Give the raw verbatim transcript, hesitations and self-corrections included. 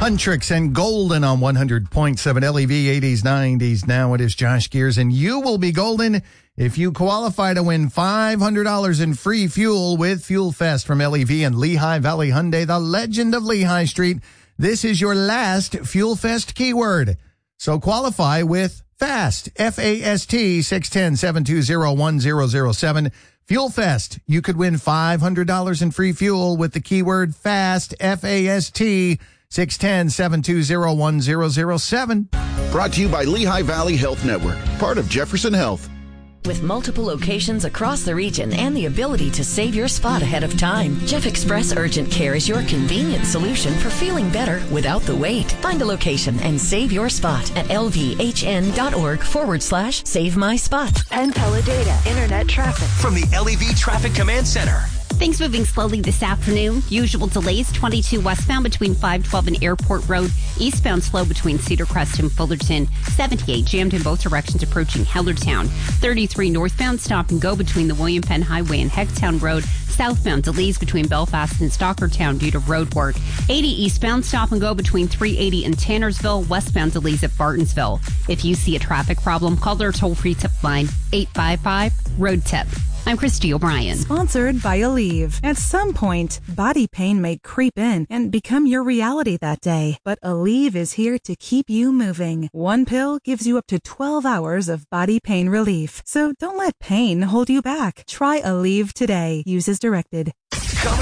Huntrix and Golden on one hundred point seven L E V, eighties, nineties. Now it is Josh Gears, and you will be golden if you qualify to win five hundred dollars in free fuel with Fuel Fest from L E V and Lehigh Valley Hyundai, the legend of Lehigh Street. This is your last Fuel Fest keyword. So qualify with FAST, F A S T, six one zero, seven two zero, one zero zero seven. Fuel Fest. You could win five hundred dollars in free fuel with the keyword FAST, F A S T, six one zero, seven two zero, one zero zero seven. Brought to you by Lehigh Valley Health Network, part of Jefferson Health. With multiple locations across the region and the ability to save your spot ahead of time, Jeff Express Urgent Care is your convenient solution for feeling better without the wait. Find a location and save your spot at lvhn.org forward slash save my spot. Penn Teledata Internet traffic from the L E V Traffic Command Center. Things moving slowly this afternoon. Usual delays, twenty-two westbound between five twelve and Airport Road. Eastbound slow between Cedar Crest and Fullerton. seventy-eight jammed in both directions approaching Hellertown. thirty-three northbound stop and go between the William Penn Highway and Hecktown Road. Southbound delays between Belfast and Stockertown due to road work. eighty eastbound stop and go between three eighty and Tannersville. Westbound delays at Bartonsville. If you see a traffic problem, call their toll-free tip line eight five five, road tip. I'm Christy O'Brien. Sponsored by Aleve. At some point, body pain may creep in and become your reality that day. But Aleve is here to keep you moving. One pill gives you up to twelve hours of body pain relief. So don't let pain hold you back. Try Aleve today. Use as directed.